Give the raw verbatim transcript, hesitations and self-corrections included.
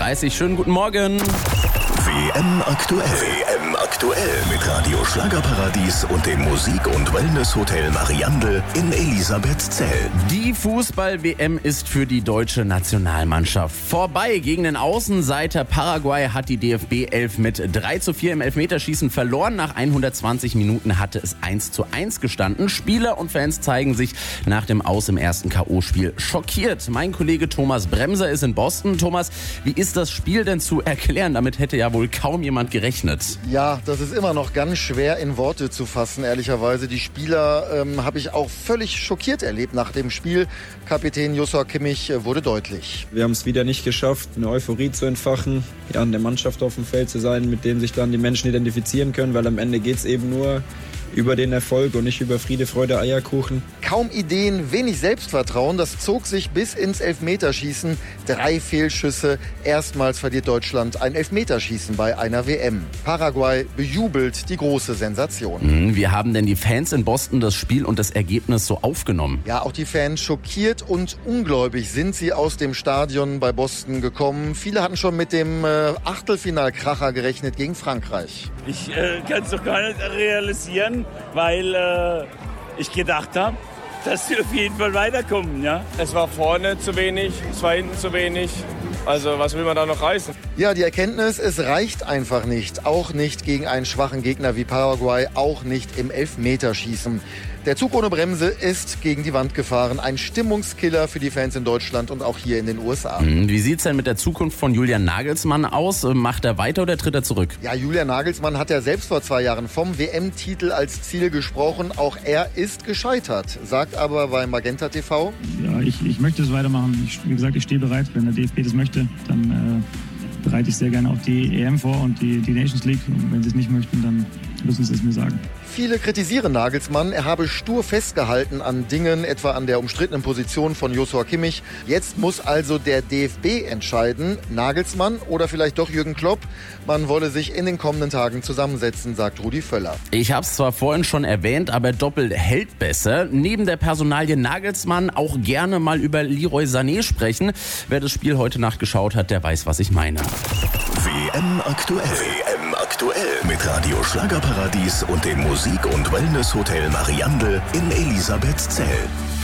dreißig. Schönen guten Morgen. W M aktuell. W M aktuell mit Radio Schlagerparadies und dem Musik- und Wellness-Hotel Mariandel in Elisabethzell. Die Fußball-W M ist für die deutsche Nationalmannschaft vorbei. Gegen den Außenseiter Paraguay hat die D F B elf mit drei zu vier im Elfmeterschießen verloren. Nach hundertzwanzig Minuten hatte es eins zu eins gestanden. Spieler und Fans zeigen sich nach dem Aus im ersten K O-Spiel schockiert. Mein Kollege Thomas Bremser ist in Boston. Thomas, wie ist das Spiel denn zu erklären? Damit hätte ja wohl kaum jemand gerechnet. Ja, das ist immer noch ganz schwer in Worte zu fassen, ehrlicherweise. Die Spieler ähm, habe ich auch völlig schockiert erlebt nach dem Spiel. Kapitän Joshua Kimmich äh, wurde deutlich. Wir haben es wieder nicht geschafft, eine Euphorie zu entfachen, ja, an der Mannschaft auf dem Feld zu sein, mit dem sich dann die Menschen identifizieren können, weil am Ende geht es eben nur über den Erfolg und nicht über Friede, Freude, Eierkuchen. Kaum Ideen, wenig Selbstvertrauen, das zog sich bis ins Elfmeterschießen. Drei Fehlschüsse, erstmals verliert Deutschland ein Elfmeterschießen bei einer W M. Paraguay bejubelt die große Sensation. Wie haben denn die Fans in Boston das Spiel und das Ergebnis so aufgenommen? Ja, auch die Fans schockiert und ungläubig sind sie aus dem Stadion bei Boston gekommen. Viele hatten schon mit dem äh, Achtelfinalkracher gerechnet gegen Frankreich. Ich äh, kann es doch gar nicht realisieren, weil äh, ich gedacht habe, dass sie auf jeden Fall weiterkommen. Ja? Es war vorne zu wenig, es war hinten zu wenig. Also was will man da noch reißen? Ja, die Erkenntnis, es reicht einfach nicht. Auch nicht gegen einen schwachen Gegner wie Paraguay, auch nicht im Elfmeterschießen. Der Zug ohne Bremse ist gegen die Wand gefahren. Ein Stimmungskiller für die Fans in Deutschland und auch hier in den U S A. Wie sieht's denn mit der Zukunft von Julian Nagelsmann aus? Macht er weiter oder tritt er zurück? Ja, Julian Nagelsmann hat ja selbst vor zwei Jahren vom W M-Titel als Ziel gesprochen. Auch er ist gescheitert, sagt aber bei Magenta T V. Ja, ich, ich möchte es weitermachen. Ich, wie gesagt, ich stehe bereit. Wenn der D F B das möchte, dann äh, bereite ich sehr gerne auf die E M vor und die, die Nations League. Und wenn sie es nicht möchten, dann müssen sie es mir sagen. Viele kritisieren Nagelsmann, er habe stur festgehalten an Dingen, etwa an der umstrittenen Position von Joshua Kimmich. Jetzt muss also der D F B entscheiden, Nagelsmann oder vielleicht doch Jürgen Klopp. Man wolle sich in den kommenden Tagen zusammensetzen, sagt Rudi Völler. Ich habe es zwar vorhin schon erwähnt, aber doppelt hält besser. Neben der Personalie Nagelsmann auch gerne mal über Leroy Sané sprechen. Wer das Spiel heute Nacht geschaut hat, der weiß, was ich meine. W M aktuell. W M aktuell mit Radio Schlagerparadies und dem Musik- und Wellness-Hotel Mariandel in Elisabethzell.